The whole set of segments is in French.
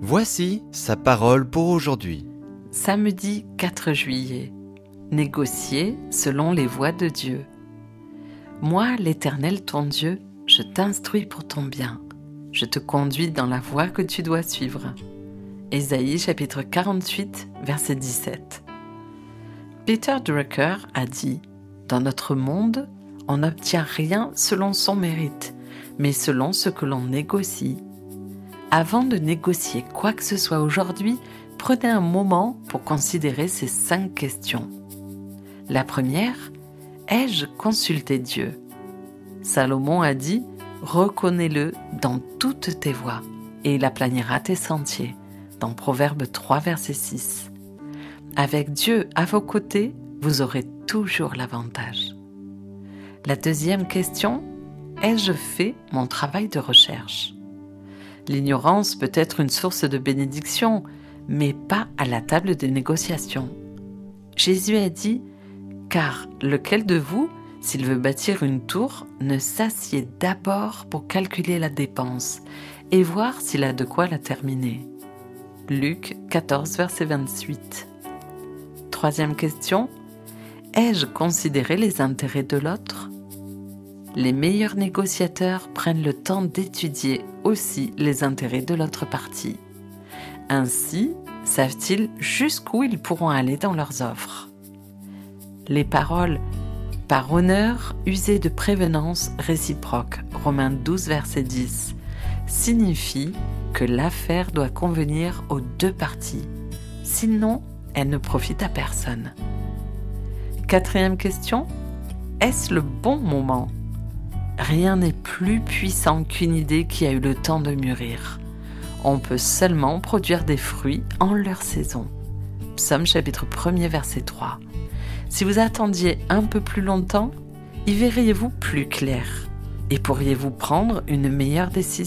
Voici sa parole pour aujourd'hui. Samedi 4 juillet. Négocier selon les voies de Dieu. Moi, l'Éternel ton Dieu, je t'instruis pour ton bien. Je te conduis dans la voie que tu dois suivre. Ésaïe chapitre 48, verset 17. Peter Drucker a dit « Dans notre monde, on n'obtient rien selon son mérite, mais selon ce que l'on négocie. » Avant de négocier quoi que ce soit aujourd'hui, prenez un moment pour considérer ces 5 questions. La première, ai-je consulté Dieu ? Salomon a dit « Reconnais-le dans toutes tes voies, et il aplanira tes sentiers » dans Proverbe 3, verset 6. Avec Dieu à vos côtés, vous aurez toujours l'avantage. La deuxième question, ai-je fait mon travail de recherche ? L'ignorance peut être une source de bénédiction, mais pas à la table des négociations. Jésus a dit « Car lequel de vous, s'il veut bâtir une tour, ne s'assied d'abord pour calculer la dépense et voir s'il a de quoi la terminer ?» Luc 14, verset 28. Troisième question, ai-je considéré les intérêts de l'autre ? Les meilleurs négociateurs prennent le temps d'étudier aussi les intérêts de l'autre partie. Ainsi, savent-ils jusqu'où ils pourront aller dans leurs offres. Les paroles « par honneur, usez de prévenance réciproque » Romains 12, verset 10 signifient que l'affaire doit convenir aux 2 parties. Sinon, elle ne profite à personne. Quatrième question, est-ce le bon moment ? Rien n'est plus puissant qu'une idée qui a eu le temps de mûrir. On peut seulement produire des fruits en leur saison. Psaume chapitre 1er verset 3. Si vous attendiez un peu plus longtemps, y verriez-vous plus clair et pourriez-vous prendre une meilleure décision ?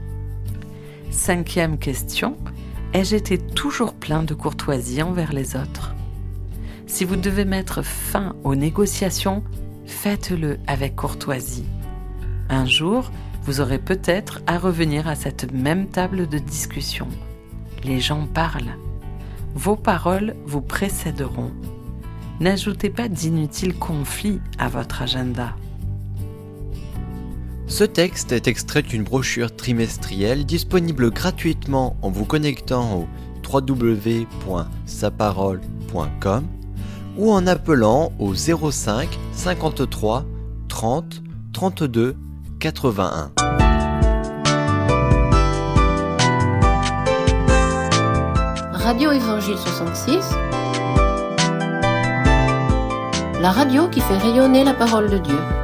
Cinquième question, ai-je été toujours plein de courtoisie envers les autres ? Si vous devez mettre fin aux négociations, faites-le avec courtoisie. Un jour, vous aurez peut-être à revenir à cette même table de discussion. Les gens parlent. Vos paroles vous précéderont. N'ajoutez pas d'inutiles conflits à votre agenda. Ce texte est extrait d'une brochure trimestrielle disponible gratuitement en vous connectant au www.saparole.com ou en appelant au 05 53 30 32 81. Radio Évangile 66, la radio qui fait rayonner la parole de Dieu.